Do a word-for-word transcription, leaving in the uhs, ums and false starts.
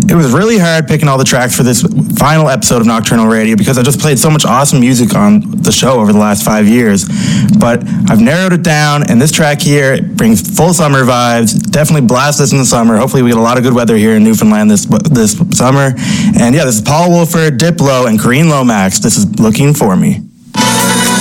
It was really hard picking all the tracks for this final episode of Nocturnal Radio because I just played so much awesome music on the show over the last five years. But I've narrowed it down, and this track here brings full summer vibes. Definitely blast this in the summer. Hopefully we get a lot of good weather here in Newfoundland this this summer. And yeah, this is Paul Woolford, Diplo, and Corinne Lomax. This is Looking For Me.